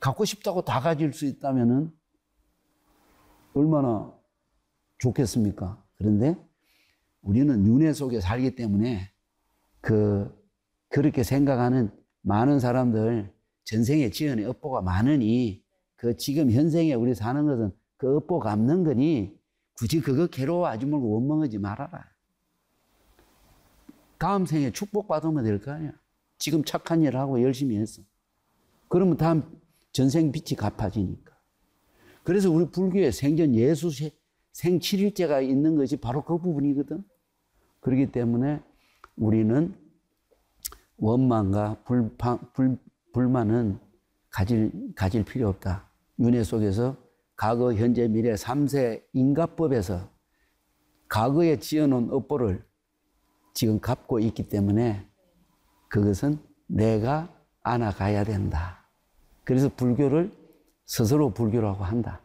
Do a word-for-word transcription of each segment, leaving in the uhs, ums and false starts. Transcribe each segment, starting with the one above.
갖고 싶다고 다 가질 수 있다면은 얼마나 좋겠습니까? 그런데 우리는 윤회 속에 살기 때문에 그 그렇게 생각하는 많은 사람들, 전생에 지은 업보가 많으니 그 지금 현생에 우리 사는 것은 그 업보 갚는 거니 굳이 그거 괴로워하지 말고 원망하지 말아라. 다음 생에 축복받으면 될 거 아니야. 지금 착한 일 하고 열심히 했어. 그러면 다음 전생 빚이 갚아지니까. 그래서 우리 불교에 생전 예수 생 칠 일째가 있는 것이 바로 그 부분이거든. 그렇기 때문에 우리는 원망과 불파, 불, 불만은 가질, 가질 필요 없다. 윤회 속에서 과거, 현재, 미래 삼 세 인과법에서 과거에 지어놓은 업보를 지금 갚고 있기 때문에 그것은 내가 안아가야 된다. 그래서 불교를 스스로 불교라고 한다.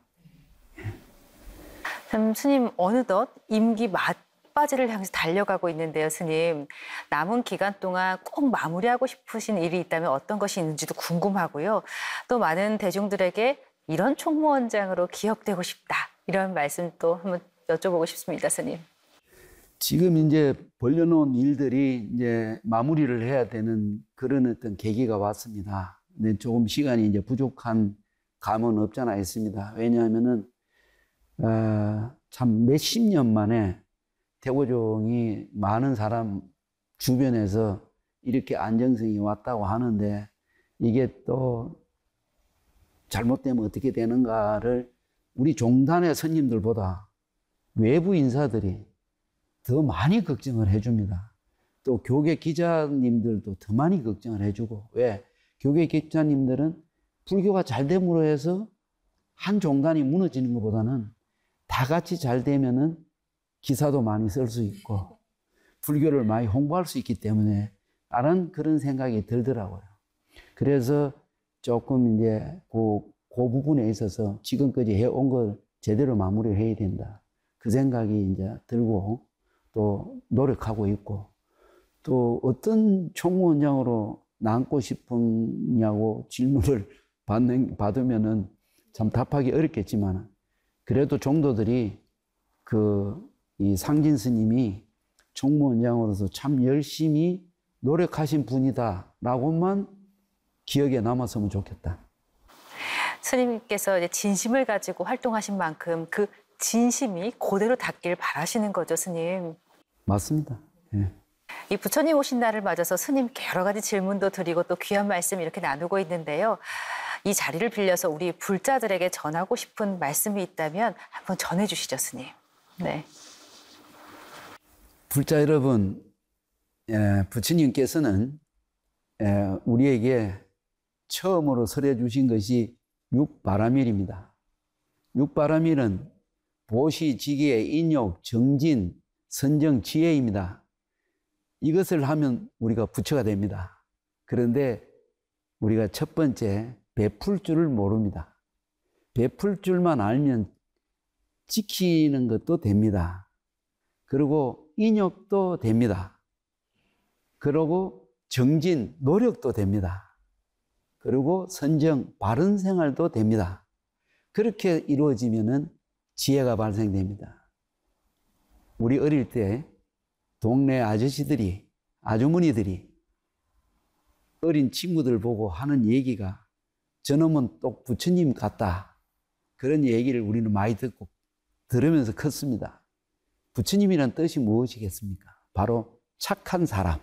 참, 스님 어느덧 임기 막바지를 향해서 달려가고 있는데요, 스님. 남은 기간 동안 꼭 마무리하고 싶으신 일이 있다면 어떤 것이 있는지도 궁금하고요. 또 많은 대중들에게 이런 총무원장으로 기억되고 싶다. 이런 말씀 또 한번 여쭤보고 싶습니다, 스님. 지금 이제 벌려놓은 일들이 이제 마무리를 해야 되는 그런 어떤 계기가 왔습니다. 근데 조금 시간이 이제 부족한 감은 없잖아 있습니다. 왜냐하면은, 어, 참 몇십 년 만에 대고종이 많은 사람 주변에서 이렇게 안정성이 왔다고 하는데 이게 또 잘못되면 어떻게 되는가를 우리 종단의 스님들보다 외부 인사들이 더 많이 걱정을 해줍니다. 또 교계 기자님들도 더 많이 걱정을 해주고. 왜? 교계 기자님들은 불교가 잘 됨으로 해서 한 종단이 무너지는 것보다는 다 같이 잘 되면은 기사도 많이 쓸 수 있고 불교를 많이 홍보할 수 있기 때문에 라는 그런 생각이 들더라고요. 그래서 조금 이제 그, 그 부분에 있어서 지금까지 해온 걸 제대로 마무리를 해야 된다. 그 생각이 이제 들고 또 노력하고 있고 또 어떤 총무원장으로 남고 싶으냐고 질문을 받는, 받으면은 참 답하기 어렵겠지만 그래도 종도들이 그 이 상진 스님이 총무원장으로서 참 열심히 노력하신 분이다라고만 기억에 남았으면 좋겠다. 스님께서 이제 진심을 가지고 활동하신 만큼 그 진심이 그대로 닿길 바라시는 거죠, 스님. 맞습니다. 예. 이 부처님 오신 날을 맞아서 스님께 여러 가지 질문도 드리고 또 귀한 말씀 이렇게 나누고 있는데요. 이 자리를 빌려서 우리 불자들에게 전하고 싶은 말씀이 있다면 한번 전해주시죠, 스님. 네. 불자 여러분, 예, 부처님께서는 예, 우리에게 처음으로 설해 주신 것이 육바라밀입니다. 육바라밀은 보시, 지계, 인욕, 정진, 선정, 지혜입니다. 이것을 하면 우리가 부처가 됩니다. 그런데 우리가 첫 번째 베풀 줄을 모릅니다. 베풀 줄만 알면 지키는 것도 됩니다. 그리고 인욕도 됩니다. 그리고 정진, 노력도 됩니다. 그리고 선정, 바른 생활도 됩니다. 그렇게 이루어지면은 지혜가 발생됩니다. 우리 어릴 때 동네 아저씨들이, 아주머니들이 어린 친구들 보고 하는 얘기가 저놈은 똑 부처님 같다. 그런 얘기를 우리는 많이 듣고 들으면서 컸습니다. 부처님이란 뜻이 무엇이겠습니까? 바로 착한 사람.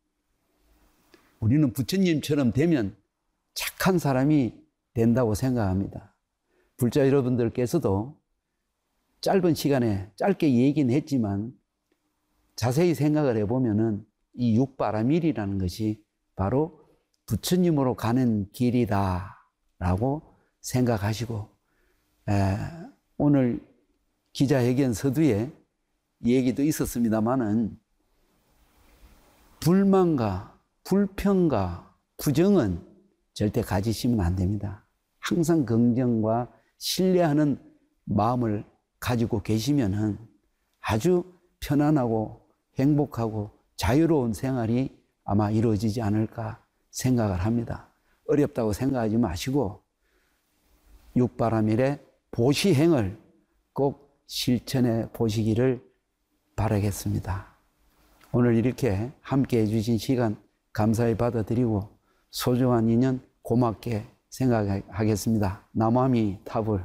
우리는 부처님처럼 되면 착한 사람이 된다고 생각합니다. 불자 여러분들께서도 짧은 시간에 짧게 얘기는 했지만 자세히 생각을 해보면은 이 육바라밀이라는 것이 바로 부처님으로 가는 길이다라고 생각하시고 에, 오늘 기자회견 서두에 얘기도 있었습니다마는 불만과 불평과 부정은 절대 가지시면 안 됩니다. 항상 긍정과 신뢰하는 마음을 가지고 계시면은 아주 편안하고 행복하고 자유로운 생활이 아마 이루어지지 않을까 생각을 합니다. 어렵다고 생각하지 마시고 육바라밀의 보시행을 꼭 실천해 보시기를 바라겠습니다. 오늘 이렇게 함께 해주신 시간 감사히 받아들이고 소중한 인연 고맙게 생각하겠습니다. 남아미 타불.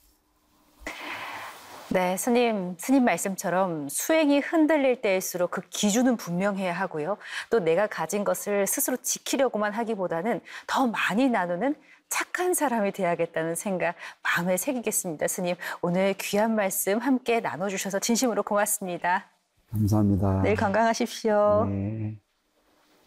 네, 스님, 스님 말씀처럼 수행이 흔들릴 때일수록 그 기준은 분명해야 하고요. 또 내가 가진 것을 스스로 지키려고만 하기보다는 더 많이 나누는 착한 사람이 돼야겠다는 생각 마음에 새기겠습니다. 스님, 오늘 귀한 말씀 함께 나눠주셔서 진심으로 고맙습니다. 감사합니다. 늘 건강하십시오. 네.